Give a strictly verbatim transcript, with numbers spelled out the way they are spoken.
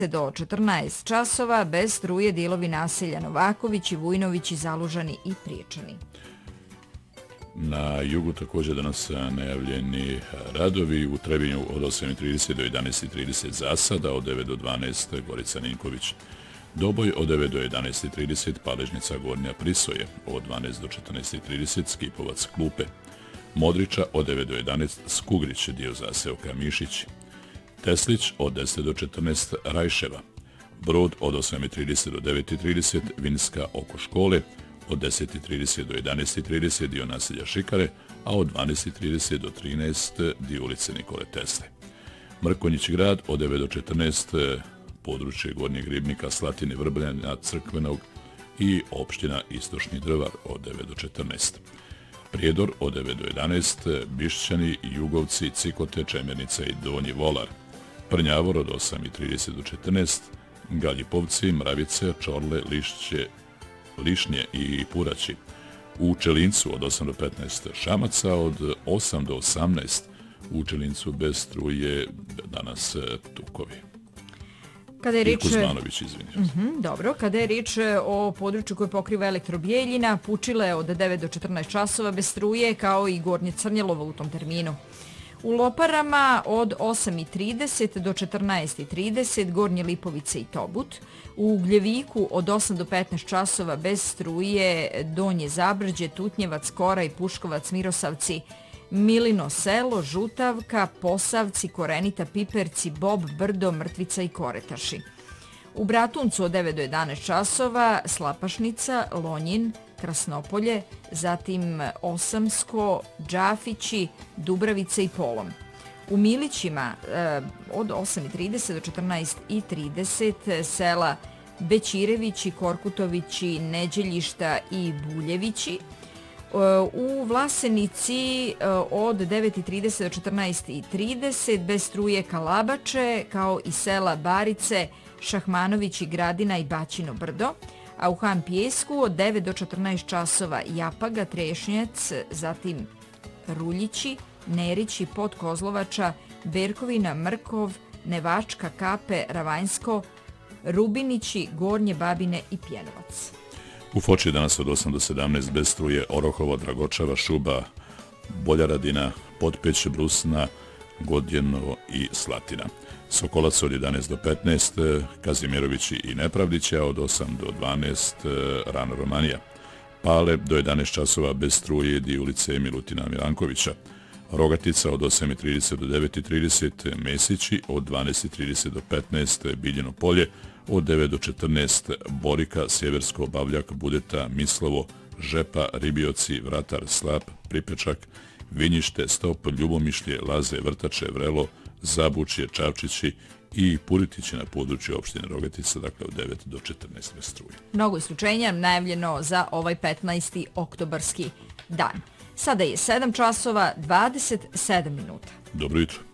do četrnaest časova bez struje dijelovi naselja Novakovići, Vujnovići, Zalužani i Priječani. Na jugu također danas najavljeni radovi u Trebinju od osam i trideset do jedanaest i trideset Zasada, od devet do dvanaest Gorica Ninković. Doboj od devet do jedanaest i trideset Paležnica Gornja Prisoje, od dvanaest do četrnaest i trideset Skipovac Klupe. Modriča od devet do jedanaest Skugrić, dio zaseoka Mišić. Teslić od deset do četrnaest Rajševa. Brod od osam i trideset do devet i trideset Vinska oko škole, od deset i trideset do jedanaest i trideset dio naselja Šikare, a od dvanaest i trideset do trinaest dio ulice Nikole Tesle. Mrkonjić grad od devet do četrnaest područje Gornjeg Ribnika, Slatine, Vrbljanja, Crkvenog i opština Istočni Drvar od devet do četrnaest. Prijedor od devet do jedanaest, Bišćani, Jugovci, Cikote, Čemernica i Donji Volar. Prnjavor od osam i trideset do četrnaest, Galjipovci, Mravice, Čorle, Lišće, Lišnje i Puraći. U Čelincu od osam do petnaest Šamaca, od osam do osamnaest u Čelincu bez struje danas Tukovi. Kada je riječ... Kuzmanović, izvinite. Uh-huh, dobro, kada je riječ o području koje pokriva Elektrobijeljina, Pučile od devet do četrnaest časova bez struje, kao i Gornje Crnjelovo u tom terminu. U Loparama od osam i trideset do četrnaest i trideset Gornje Lipovice i Tobut. U Ugljeviku od osam do petnaest časova bez struje Donje Zabrđe, Tutnjevac, Kora i Puškovac, Mirosavci, Milino selo, Žutavka, Posavci, Korenita, Piperci, Bob, Brdo, Mrtvica i Koretaši. U Bratuncu od devet do jedanaest časova Slapašnica, Lonjin, Krasnopolje, zatim Osamsko, Džafići, Dubravica i Polom. U Milićima eh, od osam i trideset do četrnaest i trideset sela Bećirevići, Korkutovići, Neđeljišta i Buljevići. U Vlasenici od devet i trideset do četrnaest i trideset bez struje Kalabače, kao i sela Barice, Šahmanovići, Gradina i Baćino Brdo, a u Han Pijesku od devet do četrnaest časova Japaga, Trešnjac, zatim Ruljići, Nerići, Podkozlovača, Berkovina, Mrkov, Nevačka, Kape, Ravanjsko, Rubinići, Gornje Babine i Pjenovac. U Foči danas od osam do sedamnaest bez struje Orohovo, Dragočava, Šuba, Boljaradina, Potpeć, Brusna, Godjenovo i Slatina. Sokolac od jedanaest do petnaest, Kazimirovići i Nepravdići, a od osam do dvanaest Rana Romanija. Pale do jedanaest časova bez struje di ulice Milutina Mirankovića. Rogatica od osam i trideset do devet i trideset Mesići, od dvanaest i trideset do petnaest Biljeno polje, od devet do četrnaest Borika, Sjeversko, Bavljak, Budeta, Mislovo, Žepa, Ribioci, Vratar, Slap, Pripečak, Vinjište, Stop, Ljubomišlje, Laze, Vrtače, Vrelo, Zabučje, Čavčići i Puritići na području opštine Rogatica, dakle od devet do četrnaest bez struje. Mnogo isključenja najavljeno za ovaj petnaesti oktobarski dan. Sada je sedam časova dvadeset sedam minuta. Dobro jutro.